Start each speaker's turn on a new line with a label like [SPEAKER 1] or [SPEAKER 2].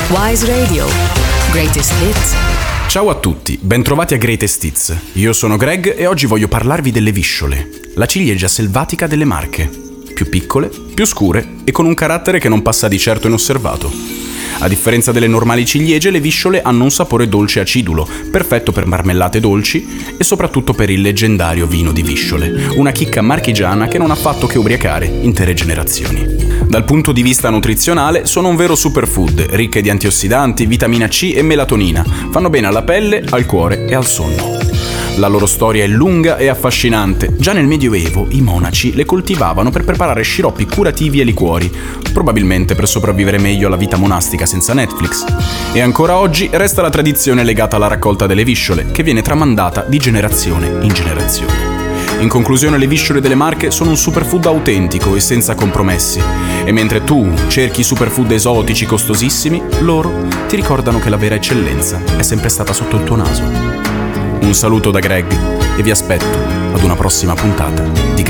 [SPEAKER 1] Wise Radio. Greatest Hits.
[SPEAKER 2] Ciao a tutti, bentrovati a Greatest Hits. Io sono Greg e oggi voglio parlarvi delle visciole, la ciliegia selvatica delle Marche. Più piccole, più scure e con un carattere che non passa di certo inosservato. A differenza delle normali ciliegie, le visciole hanno un sapore dolce acidulo, perfetto per marmellate dolci e soprattutto per il leggendario vino di visciole, una chicca marchigiana che non ha fatto che ubriacare intere generazioni. Dal punto di vista nutrizionale sono un vero superfood, ricche di antiossidanti, vitamina C e melatonina, fanno bene alla pelle, al cuore e al sonno. La loro storia è lunga e affascinante. Già nel Medioevo i monaci le coltivavano per preparare sciroppi curativi e liquori, probabilmente per sopravvivere meglio alla vita monastica senza Netflix. E ancora oggi resta la tradizione legata alla raccolta delle visciole, che viene tramandata di generazione in generazione. In conclusione, le visciole delle Marche sono un superfood autentico e senza compromessi. E mentre tu cerchi superfood esotici costosissimi, loro ti ricordano che la vera eccellenza è sempre stata sotto il tuo naso. Un saluto da Greg e vi aspetto ad una prossima puntata di